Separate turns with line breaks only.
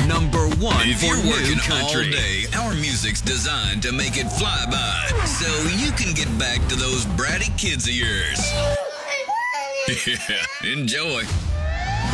number one
If
for
you're
new
working
country.
all day, our music's designed to make it fly by, so you can get back to those bratty kids of yours. Yeah, enjoy.